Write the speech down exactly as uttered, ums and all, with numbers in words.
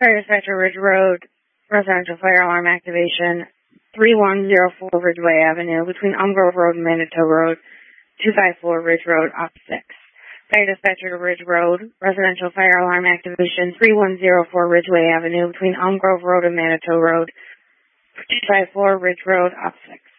Fire dispatcher, Ridge Road, residential fire alarm activation, three one zero four Ridgeway Avenue, between Elm Grove Road and Manitou Road, two five four Ridge Road, op six. Fire dispatcher to Ridge Road, residential fire alarm activation, three one zero four Ridgeway Avenue, between Elm Grove Road and Manitou Road, two five four Ridge Road, op six.